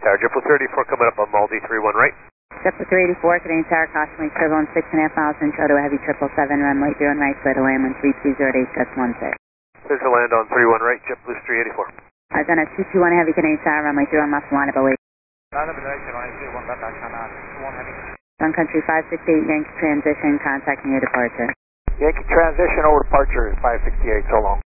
Tower, JetBlue 34 coming up on Maldi 31 right. JetBlue 384, Canadian Tower, caution, turbulence 6.5 miles intro to a heavy 777, runway 30 right, clear to land, 13208, gust 16. Clear to land on 31 right, JetBlue 384. I've done a 221 heavy Canadian Tower, runway 30 left, line of away. Sun Country 568, Yankee transition, contacting your departure. Yankee transition over departure 568, so long.